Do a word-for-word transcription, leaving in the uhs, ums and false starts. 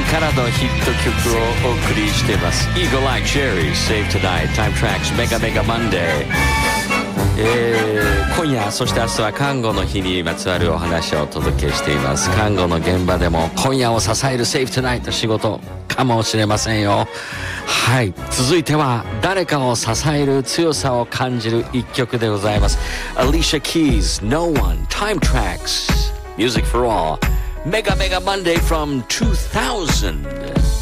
からのヒット曲をお送りしています。 Eagle Eye Cherry Save Tonight Time Tracks Mega Mega Monday、えー、今夜そして明日は看護の日にまつわるお話をお届けしています。看護の現場でも今夜を支える Save Tonight 仕事かもしれませんよ。はい、続いては誰かを支える強さを感じる一曲でございます。 Alicia Keys No One Time Tracks Music for All Mega Mega Monday from two thousand